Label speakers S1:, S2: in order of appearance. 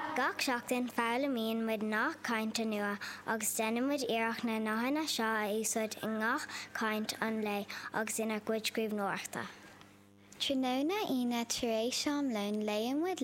S1: Gach seachtain fearlamíonn muid nach cainte nua agus déanamid iarracht na nachanna seo a úsáid i ngach caint an lei agus ina gcuid scríbhneoireachta. Tróna ina tar éis seomlainn léigeann muid